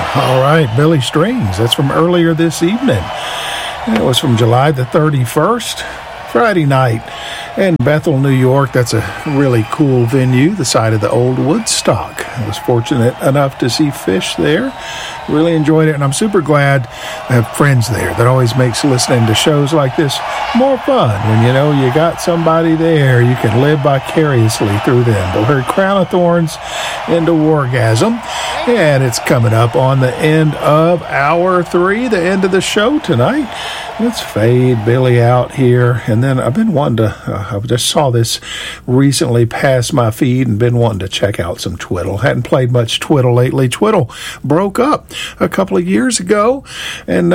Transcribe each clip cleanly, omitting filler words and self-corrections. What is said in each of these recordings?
All right, Billy Strings. That's from earlier this evening. And it was from July the 31st, Friday night, in Bethel, New York. That's a really cool venue, the site of the old Woodstock. I was fortunate enough to see Fish there. Really enjoyed it, and I'm super glad I have friends there. That always makes listening to shows like this more fun. When you know you got somebody there, you can live vicariously through them. But we heard Crown of Thorns into Wargasm, and it's coming up on the end of hour 3, the end of the show tonight. Let's fade Billy out here, and then I've been wanting to, I just saw this recently pass my feed and been wanting to check out some Twiddle. Hadn't played much Twiddle lately. Twiddle broke up a couple of years ago, and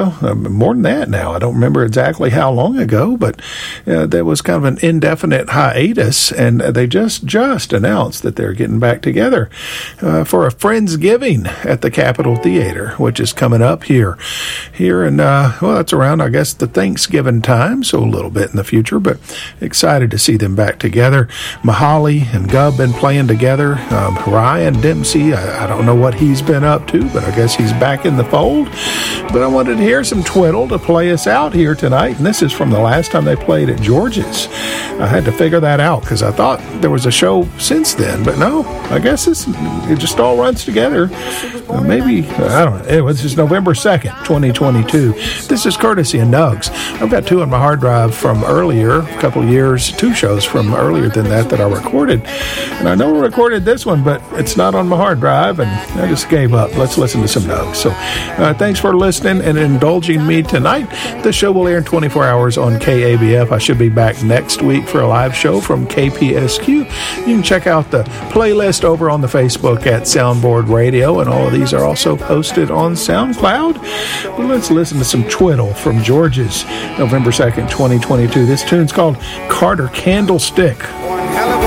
more than that now. I don't remember exactly how long ago, but there was kind of an indefinite hiatus, and they just announced that they're getting back together for a Friendsgiving at the Capitol Theater, which is coming up here, and that's around, I guess, the Thanksgiving time, so a little bit in the future, but excited to see them back together. Mahali and Gub been playing together. Ryan Dempsey, I don't know what he's been up to, but I guess he's back in the fold. But I wanted to hear some Twiddle to play us out here tonight, and this is from the last time they played at George's. I had to figure that out because I thought there was a show since then, but no, I guess it just all runs together. Maybe, I don't know. Anyway, this is November 2nd, 2022. This is courtesy of Nugs. I've got 2 on my hard drive from earlier, a couple of years, 2 shows from earlier than that I recorded. And I know I recorded this one, but it's not on my hard drive, and I just gave up. Let's listen to some Nugs. So thanks for listening and indulging me tonight. The show will air in 24 hours on KABF. I should be back next week for a live show from KPSQ. You can check out the playlist over on the Facebook at Soundboard Radio, and all of these are also posted on SoundCloud. But let's listen to some Twiddle from George's, November 2nd, 2022. This tune's called Carter Candlestick.